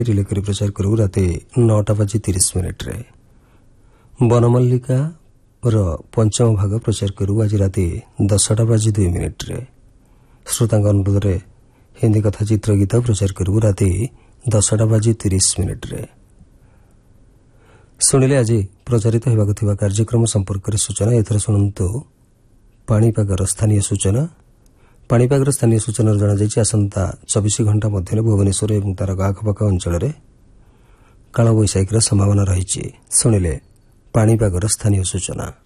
Relay କରି ପ୍ରଚାର କରିବୁ ରାତି 9:30 ବନମଲ୍ଲିକା ର ପଞ୍ଚମ ଭାଗ ପ୍ରଚାର କରିବୁ ଆଜି ରାତି 10:02 ଶ୍ରୋତାଙ୍କ ଅନୁରୋଧରେ ହିନ୍ଦୀ କଥା ଚିତ୍ର ଗୀତ ପ୍ରଚାର କରିବୁ ରାତି 10:30 ଶୁଣିଲେ ଆଜି ପ୍ରଚାରିତ ହେବାକୁ ଥିବା କାର୍ଯ୍ୟକ୍ରମ ସମ୍ପର୍କରେ ସୂଚନା। ଏଥର ଶୁଣନ୍ତୁ ପାଣିପାଗର ସ୍ଥାନୀୟ ସୂଚନା। ପାଣିପାଗର ସ୍ଥାନୀୟ ସୂଚନାରେ ଜଣାଯାଇଛି ଆସନ୍ତା 24 ଘଣ୍ଟା ମଧ୍ୟରେ ଭୁବନେଶ୍ୱର ଏବଂ ତାର ଆଖପାଖ ଅଞ୍ଚଳରେ କାଳବୈଶାଖୀର ସମ୍ଭାବନା ରହିଛି। ଶୁଣିଲେ ପାଣିପାଗର ସ୍ଥାନୀୟ ସୂଚନା।